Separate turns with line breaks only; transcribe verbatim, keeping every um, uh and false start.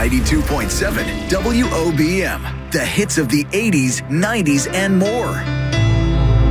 ninety-two point seven W O B M. The hits of the eighties, nineties, and more.